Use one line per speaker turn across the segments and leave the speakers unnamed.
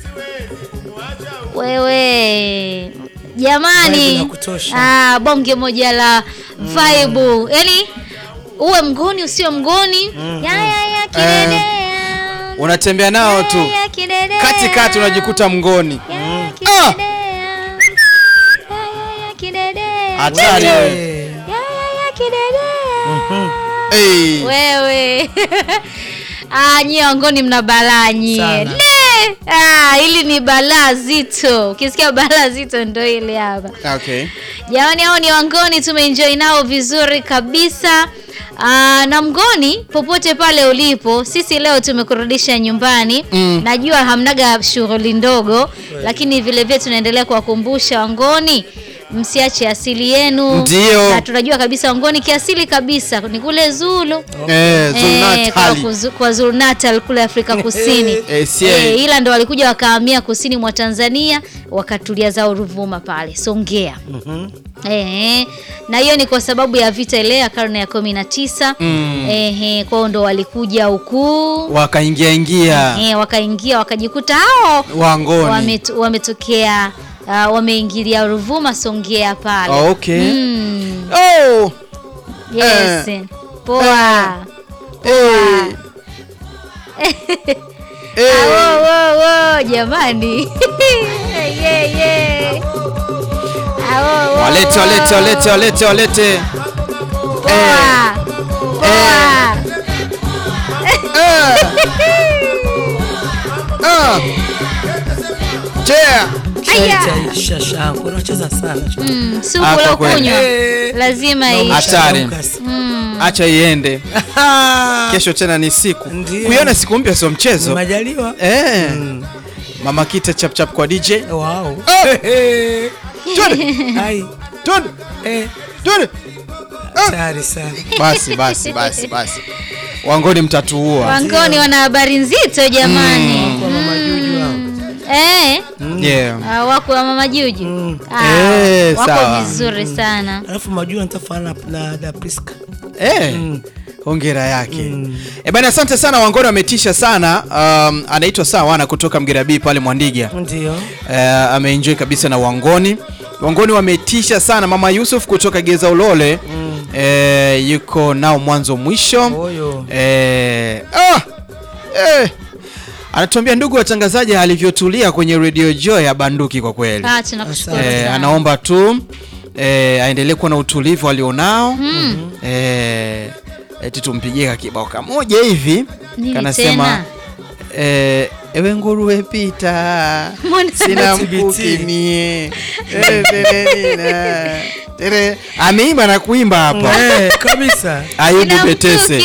Wewe jamani, bonge moja la vibe. Yaani uwe mgoni usio mgoni. Ya kidedea.
Unatembea nao tu. Kati unajikuta mgoni. Hatari.
Wewe. Nyie wangoni mna balaa nyie. Hili ni balaa zito. Ukisikia balaa zito ndio ile hapa.
Okay.
Jamani, hao ni wangoni, tumeenjoy nao vizuri kabisa. Na mgoni popote pale ulipo, sisi leo tumekurudisha nyumbani. Najua hamnaga shughuli ndogo, lakini vile vile tunaendelea kuwakumbusha wangoni msiache asili yenu.
Ndio.
Na tunajua kabisa wangoni kiasili kabisa ni kule Zulu.
Zulu Natal.
Kwa Zulu Natal kule Afrika Kusini. Ila ndo walikuja wakahamia kusini mwa Tanzania, wakatulia zao Ruvuma pale Songea. Na hiyo ni kwa sababu ya vita ile ya karne ya 19. Kwao ndo walikuja huku wakaingia wakajikuta hao
wangoni
wametokea wameingilia Ruvuma Songea pale.
Okay.
Yes. Poa. Jamani.
Walete.
Shasha, unacheza sana.
Supu la kunywa. Lazima hii.
Hatari. Acha iende. Kesho tena ni siku. Kuiona siku mpya sio mchezo.
Majaliwa.
Mama Kita chap kwa DJ.
Wow.
Hai. Twende.
Hatari sana.
Basi. Wangoni mtatuua.
Wangoni wana habari nzito jamani.
Kwa mama Juju hao.
Wako wa mama Juju. Wako vizuri sana.
Alafu Majuju anatafana na da Priska.
Hongera yake. Bana, asante sana wangoni, wametisha sana. Anaitwa Sawana kutoka Mgerabi pale Mwandiga.
Ndio.
Ameenjoy kabisa na wangoni. Wangoni wametisha sana. Mama Yusuf kutoka Geza Ulole. Yuko nao mwanzo mwisho. Anatuambia ndugu watangazaji alivyotulia kwenye Radio Joy ya Banduki kwa kweli.
Tunakushukuru.
Anaomba tu aendelee kuwa na utulivu alionao. Eti tumpigie kibao kamoja hivi. Kanasema ewe nguruwe pita. Sina mkuki mie. Ameimba na kuimba hapa.
Kabisa.
Ayubu Betese.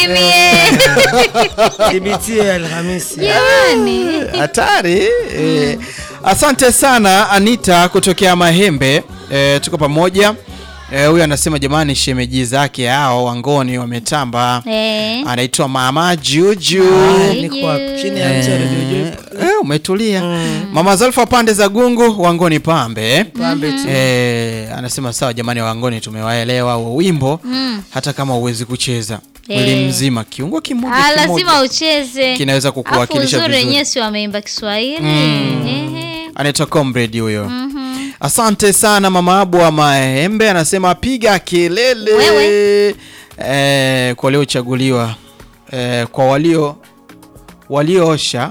Kibitie Alhamisi.
Jamani.
Hatari. Asante sana Anita kutokea Mahembe. Tuko pamoja. Huyu anasema jamani, shemeji zake hao wangoni wametamba. Anaitwa Mama Juju.
Niko chini ya Radio Joy.
Umetulia. Mama Zalfa pande za Gungu, wangoni pambe. Anasema sawa jamani, wangoni tumewaelewa huo wimbo. Hata kama uwezi kucheza mwili mzima, kiungo kimoja
lazima ucheze.
Kinaweza kukuwakilisha vizuri.
Uzuri Yesu ameimba Kiswahili.
Anaitwa Comrade huyo. Asante sana Mama Abu wa Mahembe, anasema piga kelele. Kwa leo chaguliwa kwa waliosha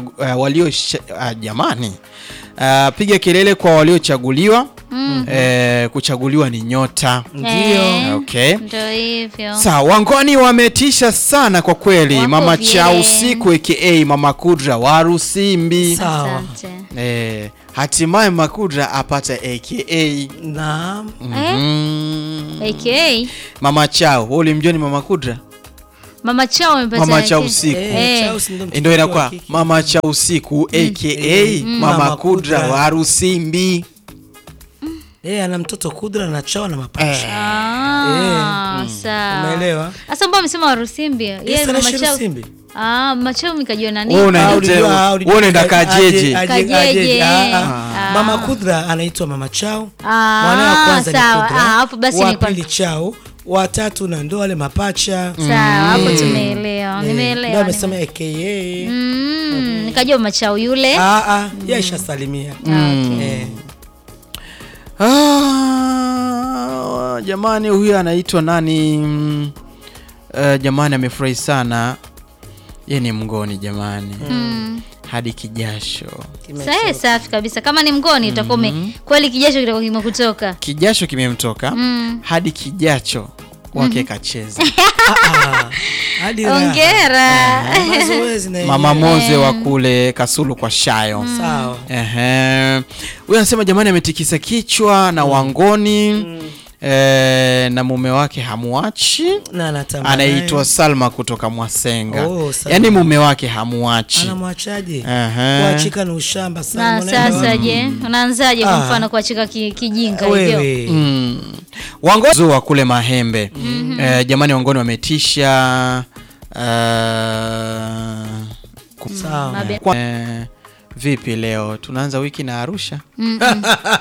jamani. Piga kelele kwa waliochaguliwa. Kuchaguliwa ni nyota.
Ndio.
Okay.
Ndio hivyo.
Sawa, wangoni wametisha sana kwa kweli.
Wako
Mama
vile.
cha usiku aka Mama Kudra wa Rusimbi.
Sawa.
Hatimaye Makudra apata AKA.
Naam.
AKA
Mama Chao. Wewe ulimjoni Mama Kudra?
Mama Chao amepata.
Mama Chao usiku. Ndio inakuwa Mama Chao usiku AKA Mama Kudra wa Rusimbi.
Ana mtoto Kudra na Chao na mapacha.
Sawa.
Umeelewa?
Sasa mbona umesema wa Rusimbi? Yeye Mama Chao. Mama Chao mkajua nani?
Wewe unaenda Kajeje.
Mama Kudra anaitwa Mama Chao. Mwana wa kwanza ni Kudra.
Hapo basi
ni kwa pili Chao. watatu na ndo wale mapacha.
Sawa, hapo tumeelewa. Nimeelewa.
Ndio amesema AKA.
Nikajua machao yule.
Yeye ishasalimia.
Jamani, huyu anaitwa nani? Jamani, amefurahi sana. Yeye ni mngoni jamani. Hadi kijasho.
Sasa safi kabisa. Kama ni mngoni utakuwa kweli kijasho kitakuwa kimekutoka.
Kijasho kimemtoka. Hadi kijacho wake kacheza.
Hongera.
Mazoezi na
Mama Moze wa kule Kasulu kwa Shayo.
sawa.
Huyu anasema jamani, ametikisa kichwa na Wangoni. Na mume wake hamuachi.
Na anatamani.
Anaitwa Salma kutoka Mwasenga.
Salma.
Yaani mume wake hamuachi.
Anamwachaje? Kuachika ni ushamba sana.
Na sasa je, unaanzaje kwa mfano kuachika kijinga hivyo?
Wangoni wa kule Mahembe. Jamani, Wangoni wametisha.
Sawa.
Vipi leo tunaanza wiki na Arusha?